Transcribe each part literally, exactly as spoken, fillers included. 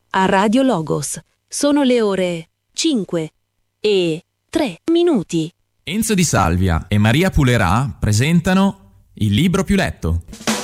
a Radio Logos. Sono le ore cinque e tre minuti. Enzo Di Salvia e Maria Pulerà presentano Il libro più letto.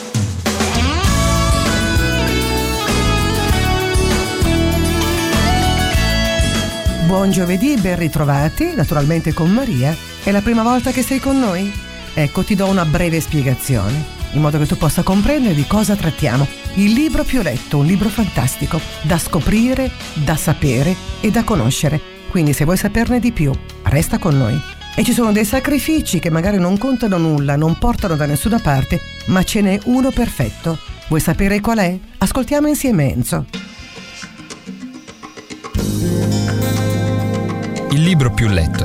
Buon giovedì, ben ritrovati, naturalmente con Maria. È la prima volta che sei con noi? Ecco, ti do una breve spiegazione, in modo che tu possa comprendere di cosa trattiamo. Il libro più letto, un libro fantastico, da scoprire, da sapere e da conoscere. Quindi se vuoi saperne di più, resta con noi. E ci sono dei sacrifici che magari non contano nulla, non portano da nessuna parte, ma ce n'è uno perfetto. Vuoi sapere qual è? Ascoltiamo insieme Enzo. Il libro più letto.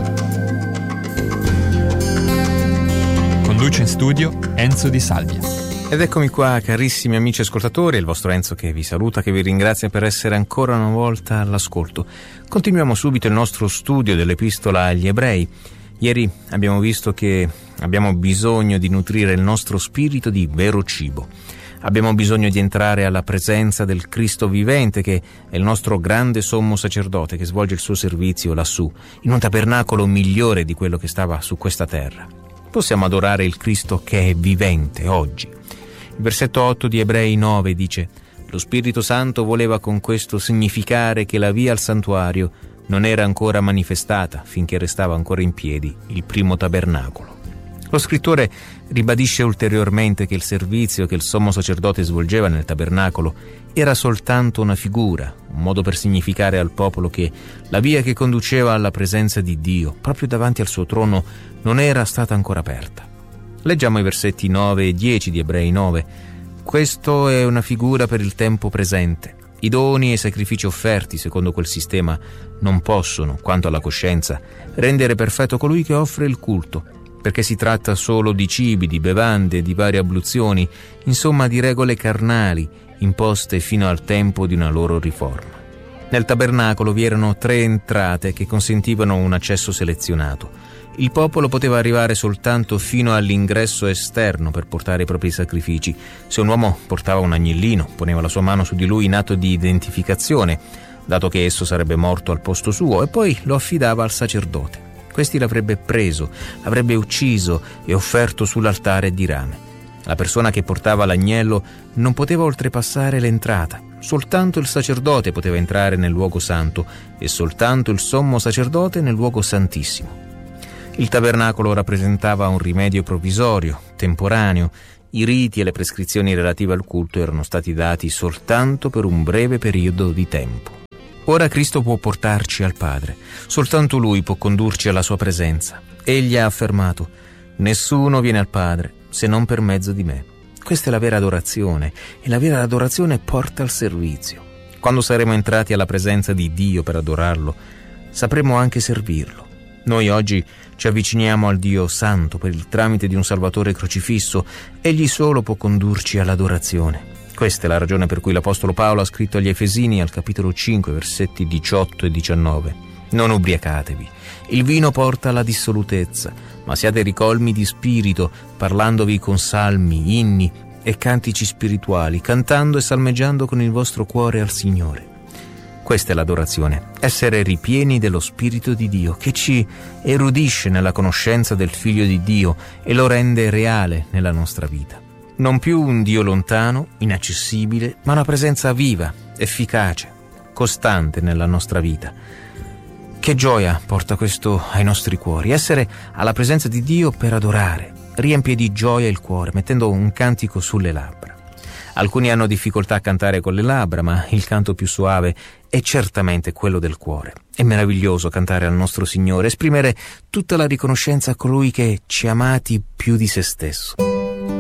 Conduce in studio Enzo Di Salvia. Ed eccomi qua, carissimi amici ascoltatori, il vostro Enzo che vi saluta, che vi ringrazia per essere ancora una volta all'ascolto. Continuiamo subito il nostro studio dell'Epistola agli Ebrei. Ieri abbiamo visto che abbiamo bisogno di nutrire il nostro spirito di vero cibo. Abbiamo bisogno di entrare alla presenza del Cristo vivente, che è il nostro grande sommo sacerdote che svolge il suo servizio lassù, in un tabernacolo migliore di quello che stava su questa terra. Possiamo adorare il Cristo che è vivente oggi. Il versetto otto di Ebrei nove dice: «Lo Spirito Santo voleva con questo significare che la via al santuario non era ancora manifestata finché restava ancora in piedi il primo tabernacolo». Lo scrittore ribadisce ulteriormente che il servizio che il sommo sacerdote svolgeva nel tabernacolo era soltanto una figura, un modo per significare al popolo che la via che conduceva alla presenza di Dio, proprio davanti al suo trono, non era stata ancora aperta. Leggiamo i versetti nove e dieci di Ebrei nove. «Questo è una figura per il tempo presente. I doni e i sacrifici offerti secondo quel sistema non possono, quanto alla coscienza, rendere perfetto colui che offre il culto, perché si tratta solo di cibi, di bevande, di varie abluzioni, insomma di regole carnali imposte fino al tempo di una loro riforma. Nel tabernacolo vi erano tre entrate che consentivano un accesso selezionato. Il popolo poteva arrivare soltanto fino all'ingresso esterno per portare i propri sacrifici. Se un uomo portava un agnellino, poneva la sua mano su di lui in atto di identificazione, dato che esso sarebbe morto al posto suo, e poi lo affidava al sacerdote. Questi l'avrebbe preso, l'avrebbe ucciso e offerto sull'altare di rame. La persona che portava l'agnello non poteva oltrepassare l'entrata. Soltanto il sacerdote poteva entrare nel luogo santo e soltanto il sommo sacerdote nel luogo santissimo. Il tabernacolo rappresentava un rimedio provvisorio, temporaneo. I riti e le prescrizioni relative al culto erano stati dati soltanto per un breve periodo di tempo. Ora Cristo può portarci al Padre. Soltanto Lui può condurci alla sua presenza. Egli ha affermato: «Nessuno viene al Padre se non per mezzo di me». Questa è la vera adorazione, e la vera adorazione porta al servizio. Quando saremo entrati alla presenza di Dio per adorarlo, sapremo anche servirlo. Noi oggi ci avviciniamo al Dio Santo per il tramite di un Salvatore crocifisso. Egli solo può condurci all'adorazione. Questa è la ragione per cui l'Apostolo Paolo ha scritto agli Efesini al capitolo cinque, versetti diciotto e diciannove: «Non ubriacatevi, il vino porta alla dissolutezza, ma siate ricolmi di spirito, parlandovi con salmi, inni e cantici spirituali, cantando e salmeggiando con il vostro cuore al Signore». Questa è l'adorazione, essere ripieni dello Spirito di Dio, che ci erudisce nella conoscenza del Figlio di Dio e lo rende reale nella nostra vita. Non più un Dio lontano, inaccessibile, ma una presenza viva, efficace, costante nella nostra vita. Che gioia porta questo ai nostri cuori, essere alla presenza di Dio per adorare, riempie di gioia il cuore, mettendo un cantico sulle labbra. Alcuni hanno difficoltà a cantare con le labbra, ma il canto più suave è certamente quello del cuore. È meraviglioso cantare al nostro Signore, esprimere tutta la riconoscenza a colui che ci ha amati più di se stesso.